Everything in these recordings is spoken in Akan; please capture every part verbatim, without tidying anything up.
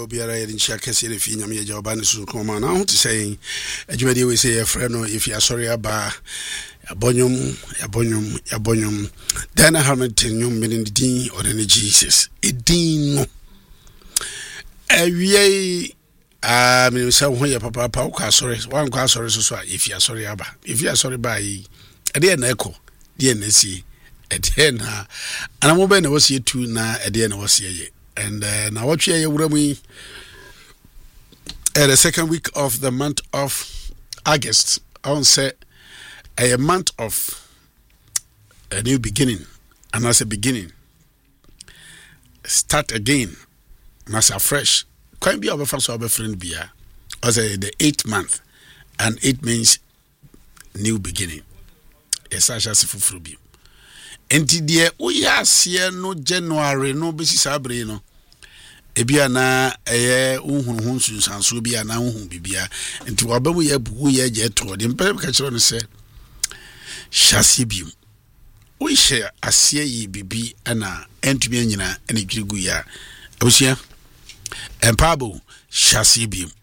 obiara yɛ nchia kɛse ne fi nyame yɛ oba ne so koma na ho te sɛ adwumadi we sɛ yɛ frɛ no if you are sorry aba abonyum abonyum abonyum then Hamilton nyum meaning the din or the Jesus edin no awie ah me say ho yɛ papa pa wo ka sorry wan kwa sorry so so if you are sorry aba if you are sorry ba yi ade na ekɔ de na sie ade na ana mo be na wosie tu na ade na wosie ye and uh, now what you are at the second week of the month of August, I want to say a month of a new beginning, and as a beginning, start again, and as a fresh. Quite be our first our friend be as a the eighth month, and it means new beginning. Yes, I shall see for you. Enti die oyasie no January no besi sabre no ebia na eye unhunhun sunsanso bia na unhun bibia enti wabamu ye bu ye je to de mpa ka kire no se hyase bium o hye asie yi bibi ana entumi anyina ene dwirigu ya abusia empabo hyase bium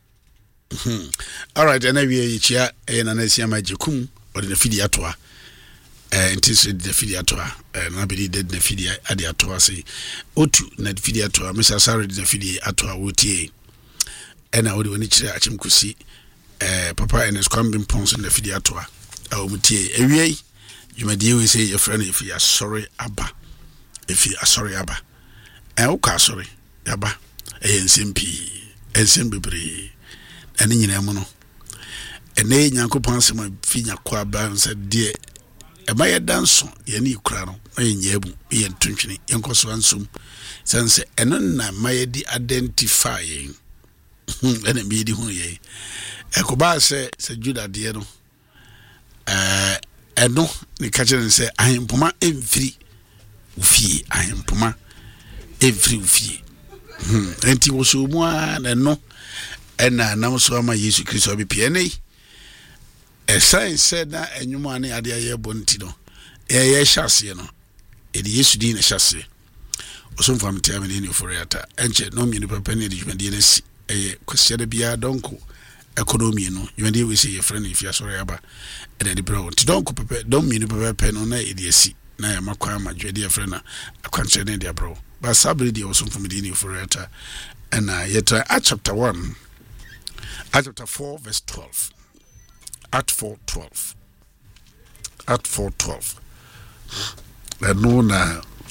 all right and we ye chia e na na sia majekum o de fidi atoa eh intisi de fidi atoa eh na bidi de de fidi ade atoa sei otu na de fidi atoa Mister Sarah de fidi atoa wotie ena wodi woni kire achim kusi eh papa enes kwambim ponso de fidi atoa awu mutie ewie yumadi we say your friend if you are sorry aba if you are sorry aba eh o ka sorry aba eh nsimpi ensem bebre ene nyina mu no ene nyankopon asema fi nyakwa ba nsa de eba ye danso ye ni kura no ye nyabu ye ntuntwene ye nkoso ansum sense eno na maye di identify ene bi di hu ye ekoba se se Juda de no eh eno ni ka kire se ahempoma emfiri ufie ahempoma emfiri ufie hm enti wo so mu a na no ena nam so ama Yesu Kristo bi pie nei a sign said that and you money at the air bontino. A chassis, no. It is to din a chassis. Or some from terminating for it. And yet, no mean a penny, you may see a question be a donko. Economy, no. You may say your friend if you are sorry about and any bro. To don't prepare, don't mean a pen on a idiocy. Now I'm a crime, my dear friend. I can't say any bro. But somebody also from Medina for it. And I yet at chapter one, at chapter four, verse twelve. At four twelve. At four twelve. I know now